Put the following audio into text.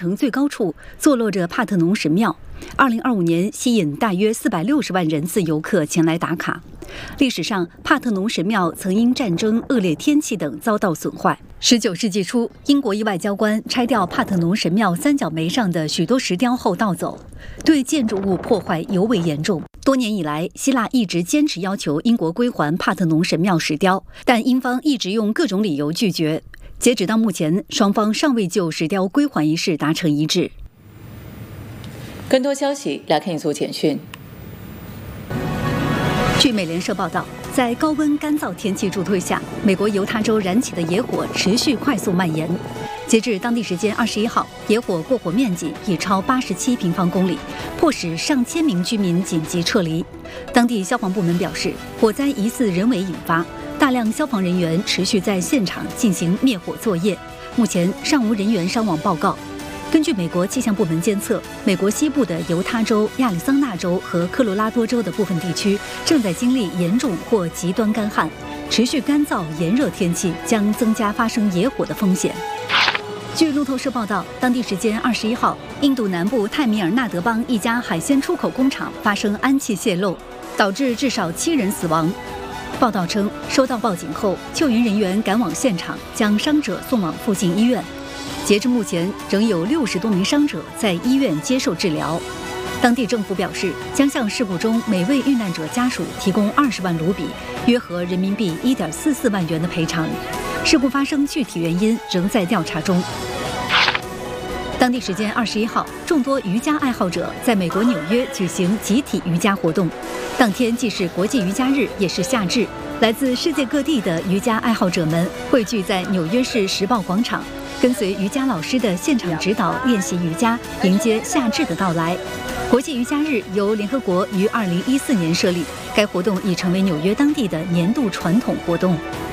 城最高处坐落着帕特农神庙，2025年吸引大约460万人次游客前来打卡。历史上，帕特农神庙曾因战争、恶劣天气等遭到损坏。19世纪初，英国一外交官拆掉帕特农神庙三角梅上的许多石雕后盗走，对建筑物破坏尤为严重。多年以来，希腊一直坚持要求英国归还帕特农神庙石雕，但英方一直用各种理由拒绝。截止到目前，双方尚未就石雕归还一事达成一致。 更多消息来看一组简讯。 据美联社报道，在高温干燥天气助推下，美国犹他州燃起的野火持续快速蔓延。截至当地时间21号，野火过火面积已超87平方公里，迫使上千名居民紧急撤离。当地消防部门表示，火灾疑似人为引发，大量消防人员持续在现场进行灭火作业，目前尚无人员伤亡报告。根据美国气象部门监测，美国西部的犹他州、亚利桑那州和科罗拉多州的部分地区正在经历严重或极端干旱，持续干燥炎热天气将增加发生野火的风险。据路透社报道，当地时间21号，印度南部泰米尔纳德邦一家海鲜出口工厂发生氨气泄漏，导致至少7人死亡。报道称，收到报警后，救援人员赶往现场，将伤者送往附近医院。截至目前，仍有60多名伤者在医院接受治疗。当地政府表示，将向事故中每位遇难者家属提供20万卢比，约合人民币1.44万元的赔偿。事故发生具体原因仍在调查中。当地时间21号，众多瑜伽爱好者在美国纽约举行集体瑜伽活动。当天既是国际瑜伽日，也是夏至，来自世界各地的瑜伽爱好者们汇聚在纽约市时报广场，跟随瑜伽老师的现场指导练习瑜伽，迎接夏至的到来。国际瑜伽日由联合国于2014年设立，该活动已成为纽约当地的年度传统活动。